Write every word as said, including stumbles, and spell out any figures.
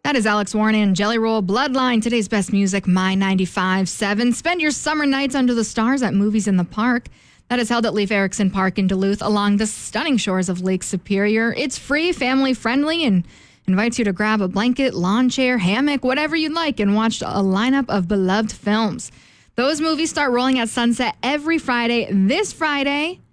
That is Alex Warren and Jelly Roll Bloodline. Today's best music, My ninety-five point seven. Spend your summer nights under the stars at Movies in the Park. That is held at Leif Erikson Park in Duluth along the stunning shores of Lake Superior. It's free, family friendly, and invites you to grab a blanket, lawn chair, hammock, whatever you'd like, and watch a lineup of beloved films. Those movies start rolling at sunset every Friday. This Friday,